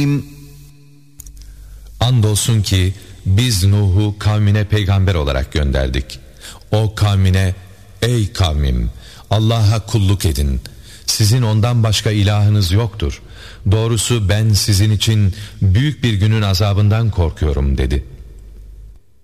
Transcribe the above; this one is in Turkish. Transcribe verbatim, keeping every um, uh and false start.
Andolsun ki biz Nuh'u kavmine peygamber olarak gönderdik. O kavmine, ey kavmim, Allah'a kulluk edin. Sizin ondan başka ilahınız yoktur. Doğrusu ben sizin için büyük bir günün azabından korkuyorum dedi.